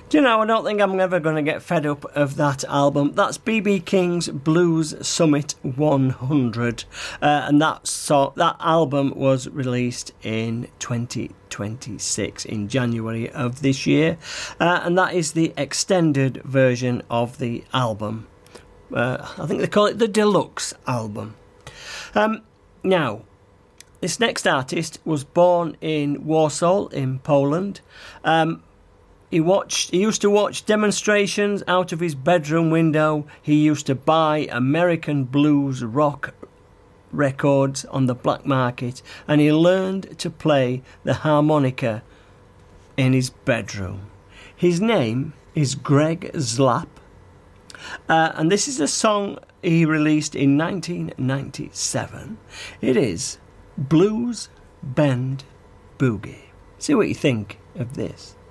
Do you know, I don't think I'm ever going to get fed up of that album. That's B.B. King's Blues Summit 100. And that album was released in 2026, in January of this year. And that is the extended version of the album. I think they call it the deluxe album. Now, this next artist was born in Warsaw in Poland. He used to watch demonstrations out of his bedroom window. He used to buy American blues rock records on the black market, and he learned to play the harmonica in his bedroom. His name is Greg Zlap, and this is a song he released in 1997. It is Blues Bend Boogie. See what you think of this.